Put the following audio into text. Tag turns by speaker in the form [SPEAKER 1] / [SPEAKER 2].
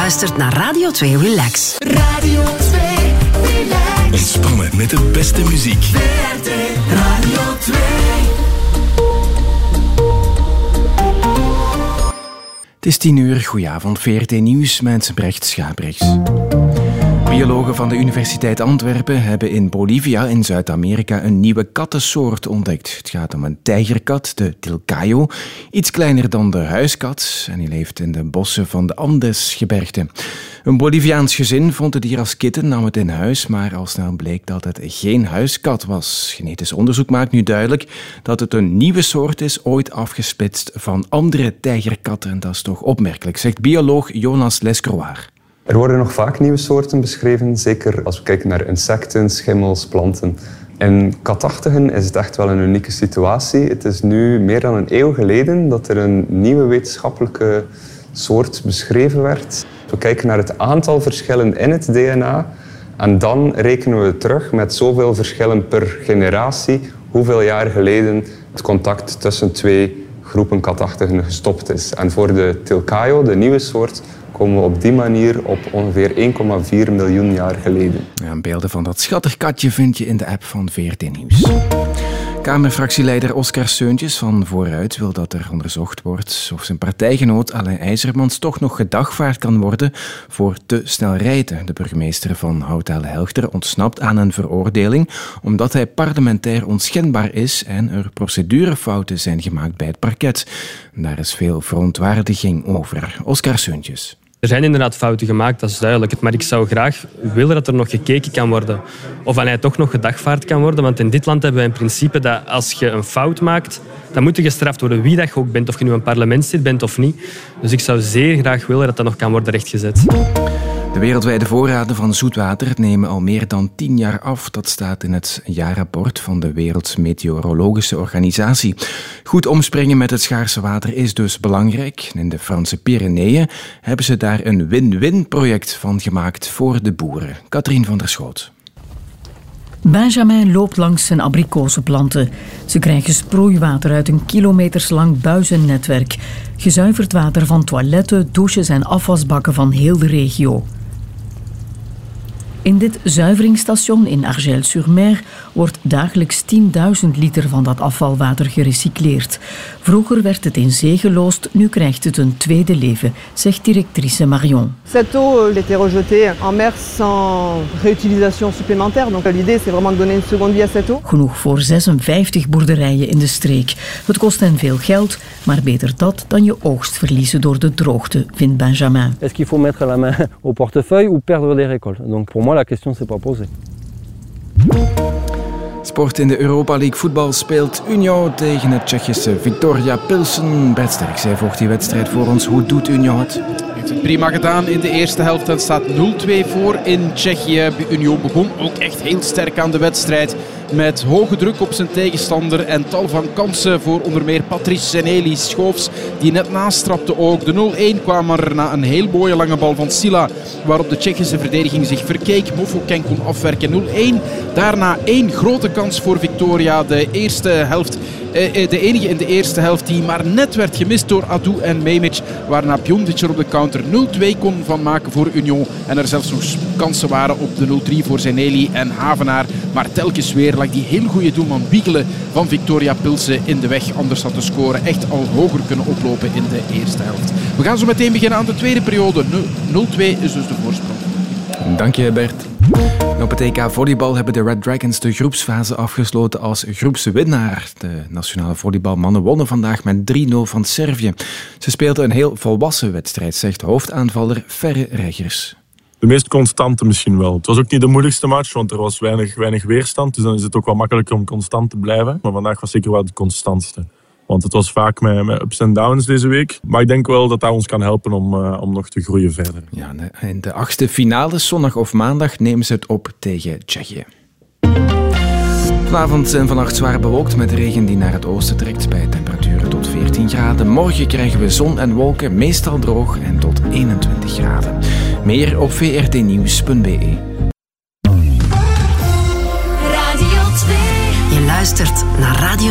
[SPEAKER 1] luistert naar Radio 2 Relax.
[SPEAKER 2] Radio 2 Relax.
[SPEAKER 3] Ontspannen met de beste muziek.
[SPEAKER 2] VRT Radio 2.
[SPEAKER 4] Het is 10:00, goedenavond, VRT Nieuws, Brecht Schaprechts. Biologen van de Universiteit Antwerpen hebben in Bolivia in Zuid-Amerika een nieuwe kattensoort ontdekt. Het gaat om een tijgerkat, de Tilcayo, iets kleiner dan de huiskat en die leeft in de bossen van de Andesgebergte. Een Boliviaans gezin vond het dier als kitten, nam het in huis, maar al snel bleek dat het geen huiskat was. Genetisch onderzoek maakt nu duidelijk dat het een nieuwe soort is, ooit afgesplitst van andere tijgerkatten. En dat is toch opmerkelijk, zegt bioloog Jonas Lescroix.
[SPEAKER 5] Er worden nog vaak nieuwe soorten beschreven, zeker als we kijken naar insecten, schimmels, planten. In katachtigen is het echt wel een unieke situatie. Het is nu meer dan een eeuw geleden dat er een nieuwe wetenschappelijke soort beschreven werd. We kijken naar het aantal verschillen in het DNA en dan rekenen we terug met zoveel verschillen per generatie hoeveel jaar geleden het contact tussen twee groepen katachtigen gestopt is. En voor de Tilcayo, de nieuwe soort, komen we op die manier op ongeveer 1,4 miljoen jaar geleden.
[SPEAKER 4] Ja, beelden van dat schattig katje vind je in de app van VRT Nieuws. Kamerfractieleider Oscar Seuntjes van Vooruit wil dat er onderzocht wordt of zijn partijgenoot Alain IJzermans toch nog gedagvaard kan worden voor te snel rijden. De burgemeester van Hout-Halle-Helchter ontsnapt aan een veroordeling omdat hij parlementair onschendbaar is en er procedurefouten zijn gemaakt bij het parket. Daar is veel verontwaardiging over. Oscar Seuntjes.
[SPEAKER 6] Er zijn inderdaad fouten gemaakt, dat is duidelijk. Maar ik zou graag willen dat er nog gekeken kan worden. Of hij toch nog gedagvaard kan worden. Want in dit land hebben we in principe dat als je een fout maakt, dan moet je gestraft worden wie dat je ook bent. Of je nu een parlementslid bent of niet. Dus ik zou zeer graag willen dat dat nog kan worden rechtgezet.
[SPEAKER 4] De wereldwijde voorraden van zoetwater nemen al meer dan 10 jaar af. Dat staat in het jaarrapport van de Wereldmeteorologische Organisatie. Goed omspringen met het schaarse water is dus belangrijk. In de Franse Pyreneeën hebben ze daar een win-win-project van gemaakt voor de boeren. Katrien van der Schoot.
[SPEAKER 7] Benjamin loopt langs zijn abrikozenplanten. Ze krijgen sproeiwater uit een kilometerslang buizennetwerk. Gezuiverd water van toiletten, douches en afwasbakken van heel de regio. In dit zuiveringsstation in Argel-sur-Mer wordt dagelijks 10.000 liter van dat afvalwater gerecycleerd. Vroeger werd het in zee geloosd, nu krijgt het een tweede leven, zegt directrice Marion.
[SPEAKER 8] Cette eau était rejetée en mer sans réutilisation supplémentaire. Donc l'idée c'est vraiment de donner une seconde vie à cette eau.
[SPEAKER 7] Genoeg voor 56 boerderijen in de streek. Het kost hen veel geld, maar beter dat dan je oogst verliezen door de droogte, vindt Benjamin.
[SPEAKER 9] Est-ce qu'il faut mettre la main au portefeuille ou perdre des récoltes? Donc pour moi la question s'est pas posée.
[SPEAKER 4] Sport in de Europa League voetbal speelt Union tegen het Tsjechische Viktoria Pilsen. Bert Sterk, zij volgt die wedstrijd voor ons. Hoe doet Union het?
[SPEAKER 10] Heeft het prima gedaan in de eerste helft en staat 0-2 voor in Tsjechië. Union begon ook echt heel sterk aan de wedstrijd. Met hoge druk op zijn tegenstander en tal van kansen voor onder meer Patrice Zeneli Schoofs, die net nastrapte ook. De 0-1 kwam er na een heel mooie lange bal van Silla, waarop de Tsjechische verdediging zich verkeek. Mofoken kon afwerken 0-1. Daarna 1 grote kans voor Viktoria. De enige in de eerste helft die maar net werd gemist door Adu en Memic, waarna Pjondic er op de counter 0-2 kon van maken voor Union. En er zelfs nog kansen waren op de 0-3 voor Zeneli en Havenaar. Maar telkens weer lag die heel goede doelman Wiegelen van Viktoria Pilsen in de weg. Anders had de score echt al hoger kunnen oplopen in de eerste helft. We gaan zo meteen beginnen aan de tweede periode. 0-2 is dus de voorsprong.
[SPEAKER 4] Dank je, Bert. Op het EK volleybal hebben de Red Dragons de groepsfase afgesloten als groepswinnaar. De nationale volleybalmannen wonnen vandaag met 3-0 van Servië. Ze speelden een heel volwassen wedstrijd, zegt hoofdaanvaller Ferre Reggers.
[SPEAKER 11] De meest constante misschien wel. Het was ook niet de moeilijkste match, want er was weinig weerstand. Dus dan is het ook wel makkelijker om constant te blijven. Maar vandaag was zeker wel de constantste. Want het was vaak met ups en downs deze week. Maar ik denk wel dat dat ons kan helpen om nog te groeien verder.
[SPEAKER 4] Ja, in de 8e finale, zondag of maandag, nemen ze het op tegen Tsjechië. Vanavond en vannacht zwaar bewolkt met regen die naar het oosten trekt bij temperaturen tot 14 graden. Morgen krijgen we zon en wolken, meestal droog en tot 21 graden. Meer op vrtnieuws.be.
[SPEAKER 1] Je luistert naar Radio